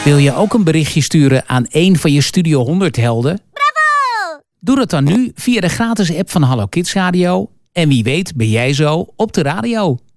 Wil je ook een berichtje sturen aan een van je Studio 100 helden? Bravo! Doe dat dan nu via de gratis app van Hallo Kids Radio. En wie weet ben jij zo op de radio.